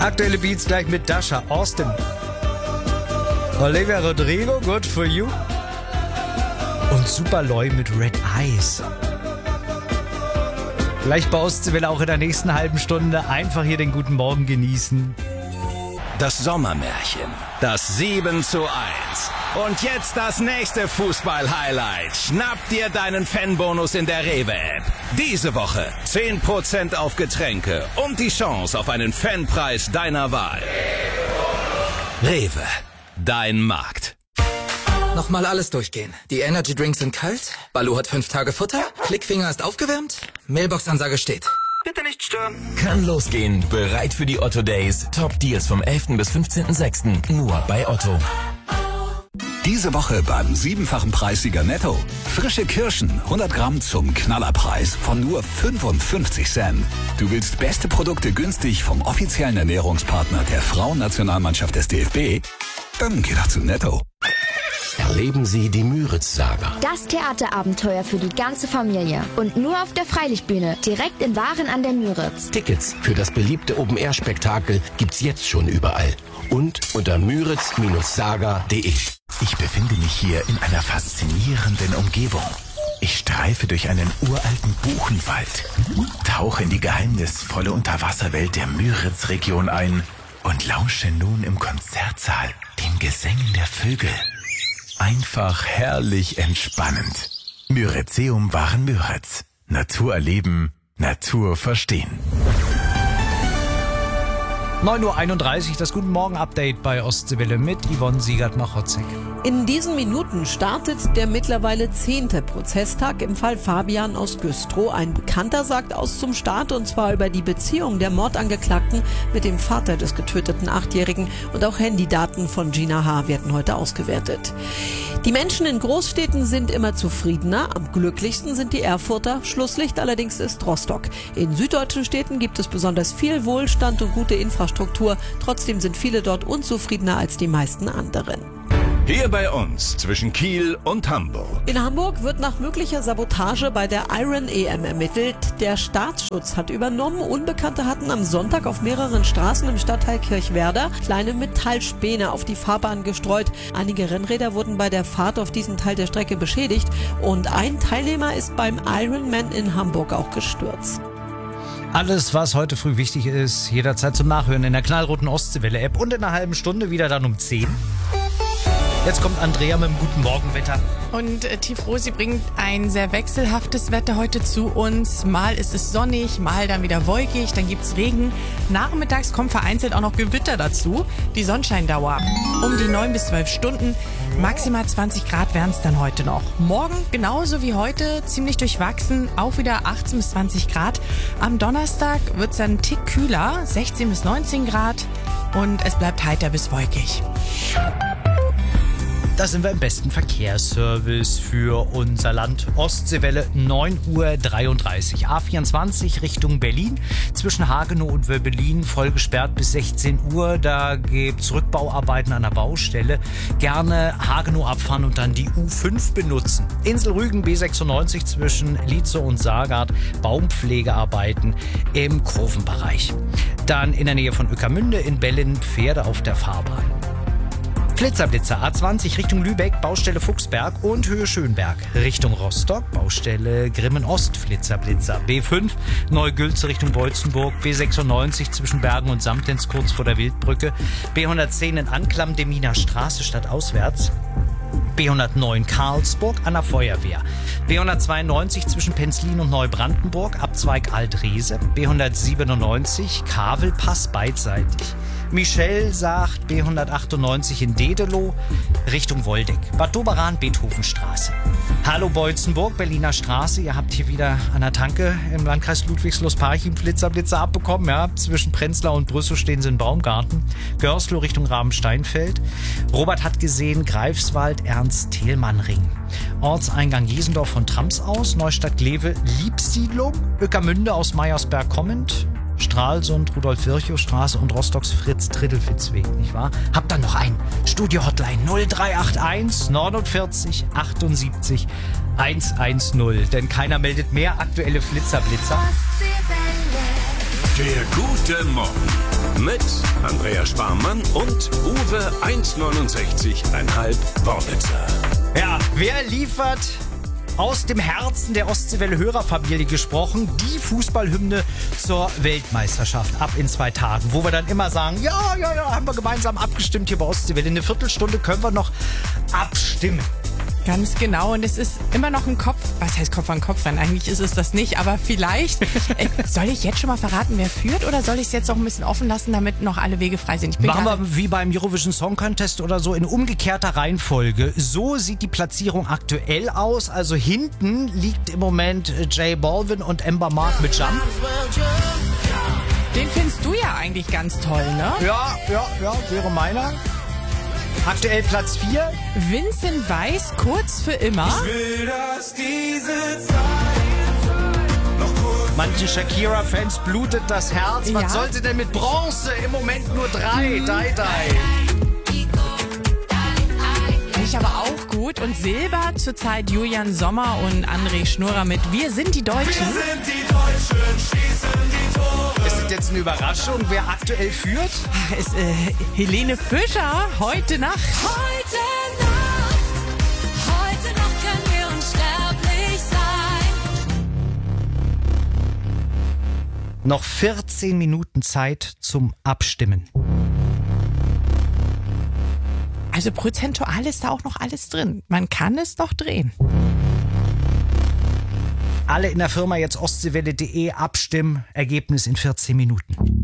Aktuelle Beats gleich mit Dasha, Austin. Olivia Rodrigo, Good For You. Und Superloy mit Red Eyes. Gleich bei Ostseewelle auch in der nächsten halben Stunde. Einfach hier den guten Morgen genießen. Das Sommermärchen, das 7:1. Und jetzt das nächste Fußball-Highlight. Schnapp dir deinen Fanbonus in der Rewe-App. Diese Woche 10% auf Getränke und die Chance auf einen Fanpreis deiner Wahl. Rewe, dein Markt. Nochmal alles durchgehen. Die Energy Drinks sind kalt, Balu hat 5 Tage Futter, Klickfinger ist aufgewärmt, Mailbox-Ansage steht. Bitte nicht stören. Kann losgehen. Bereit für die Otto Days. Top Deals vom 11. bis 15.06. Nur bei Otto. Diese Woche beim 7-fachen Preissieger Netto. Frische Kirschen, 100 Gramm zum Knallerpreis von nur 55 Cent. Du willst beste Produkte günstig vom offiziellen Ernährungspartner der Frauennationalmannschaft des DFB? Dann geh doch zu Netto. Erleben Sie die Müritz-Saga. Das Theaterabenteuer für die ganze Familie. Und nur auf der Freilichtbühne, direkt in Waren an der Müritz. Tickets für das beliebte Open-Air-Spektakel gibt's jetzt schon überall. Und unter müritz-saga.de. Ich befinde mich hier in einer faszinierenden Umgebung. Ich streife durch einen uralten Buchenwald, tauche in die geheimnisvolle Unterwasserwelt der Müritz-Region ein und lausche nun im Konzertsaal den Gesängen der Vögel. Einfach herrlich entspannend. Müritzeum waren Müritz. Natur erleben, Natur verstehen. 9:31 Uhr, das Guten Morgen-Update bei Ostseewelle mit Yvonne Siegert-Machotzek. In diesen Minuten startet der mittlerweile 10. Prozesstag im Fall Fabian aus Güstrow. Ein Bekannter sagt aus zum Start, und zwar über die Beziehung der Mordangeklagten mit dem Vater des getöteten 8-Jährigen, und auch Handydaten von Gina H. werden heute ausgewertet. Die Menschen in Großstädten sind immer zufriedener, am glücklichsten sind die Erfurter, Schlusslicht allerdings ist Rostock. In süddeutschen Städten gibt es besonders viel Wohlstand und gute Infrastruktur, trotzdem sind viele dort unzufriedener als die meisten anderen. Hier bei uns zwischen Kiel und Hamburg. In Hamburg wird nach möglicher Sabotage bei der Iron EM ermittelt. Der Staatsschutz hat übernommen. Unbekannte hatten am Sonntag auf mehreren Straßen im Stadtteil Kirchwerder kleine Metallspäne auf die Fahrbahn gestreut. Einige Rennräder wurden bei der Fahrt auf diesen Teil der Strecke beschädigt. Und ein Teilnehmer ist beim Ironman in Hamburg auch gestürzt. Alles, was heute früh wichtig ist, jederzeit zum Nachhören in der knallroten Ostseewelle-App und in einer halben Stunde wieder dann um 10. Jetzt kommt Andrea mit dem Guten Morgenwetter. Und Tiefrosi bringt ein sehr wechselhaftes Wetter heute zu uns. Mal ist es sonnig, mal dann wieder wolkig, dann gibt's Regen. Nachmittags kommen vereinzelt auch noch Gewitter dazu. Die Sonnenscheindauer um die 9 bis 12 Stunden. Maximal 20 Grad wären es dann heute noch. Morgen genauso wie heute, ziemlich durchwachsen, auch wieder 18 bis 20 Grad. Am Donnerstag wird es dann einen Tick kühler, 16 bis 19 Grad. Und es bleibt heiter bis wolkig. Da sind wir im besten Verkehrsservice für unser Land. Ostseewelle 9:33 Uhr. A24 Richtung Berlin. Zwischen Hagenow und Wöbbelin voll gesperrt bis 16 Uhr. Da gibt's Rückbauarbeiten an der Baustelle. Gerne Hagenow abfahren und dann die U5 benutzen. Inselrügen B96 zwischen Lietzow und Saargard. Baumpflegearbeiten im Kurvenbereich. Dann in der Nähe von Ueckermünde in Bellin Pferde auf der Fahrbahn. Blitzerblitzer A20 Richtung Lübeck, Baustelle Fuchsberg und Höhe Schönberg. Richtung Rostock, Baustelle Grimmen Ost, Blitzerblitzer. B5 Neugülze Richtung Beutzenburg, B96 zwischen Bergen und Samtens kurz vor der Wildbrücke, B110 in Anklam, Deminer Straße stadtauswärts. B109 Karlsburg an der Feuerwehr. B192 zwischen Penzlin und Neubrandenburg, Abzweig Alt-Riese. B197 Kavelpass beidseitig. Michelle sagt B198 in Dedelow Richtung Woldeck. Bad Doberan, Beethovenstraße. Hallo Beutzenburg, Berliner Straße. Ihr habt hier wieder an der Tanke im Landkreis Ludwigslust-Parchim Blitzer abbekommen. Ja, zwischen Prenzlau und Brüssow stehen sie in Baumgarten. Görslow Richtung Rabensteinfeld. Robert hat gesehen Greifswald, Ernst-Thelmann-Ring. Ortseingang Jesendorf von Trams aus. Neustadt-Glewe, Liebsiedlung. Ueckermünde aus Meyersberg kommend. Stralsund, Rudolf-Virchow-Straße und Rostocks Fritz-Trittelfitz-Weg, nicht wahr? Habt dann noch ein Studio-Hotline 0381 49 78 110, denn keiner meldet mehr aktuelle Flitzer. Der gute Morgen. Mit Andrea Sparmann und Uwe 1,69,5 Worbitzer. Ja, wer liefert aus dem Herzen der Ostseewelle-Hörerfamilie gesprochen die Fußballhymne zur Weltmeisterschaft ab in 2 Tagen, wo wir dann immer sagen, ja, haben wir gemeinsam abgestimmt hier bei Ostseewelle. In einer Viertelstunde können wir noch abstimmen. Ganz genau, und es ist immer noch ein Kopf, was heißt Kopf an Kopf rennen? Eigentlich ist es das nicht, aber vielleicht, soll ich jetzt schon mal verraten, wer führt, oder soll ich es jetzt noch ein bisschen offen lassen, damit noch alle Wege frei sind? Machen wir wie beim Eurovision Song Contest oder so in umgekehrter Reihenfolge. So sieht die Platzierung aktuell aus, also hinten liegt im Moment J Balvin und Amber Mark mit Jump. Den findest du ja eigentlich ganz toll, ne? Ja, wäre meiner. Aktuell Platz 4. Vincent Weiss, Kurz für immer. Ich will, dass diese Zeit noch kurz. Manchen Shakira-Fans blutet das Herz. Was soll sie denn mit Bronze? Im Moment nur 3. Finde ich aber auch gut. Und Silber zurzeit Julian Sommer und André Schnurrer mit Wir sind die Deutschen. Wir sind die Deutschen, schießen die Tore. Ist das jetzt eine Überraschung, wer aktuell führt? Ist Helene Fischer, heute Nacht. Heute Nacht können wir unsterblich sein. Noch 14 Minuten Zeit zum Abstimmen. Also prozentual ist da auch noch alles drin. Man kann es doch drehen. Alle in der Firma jetzt ostseewelle.de abstimmen. Ergebnis in 14 Minuten.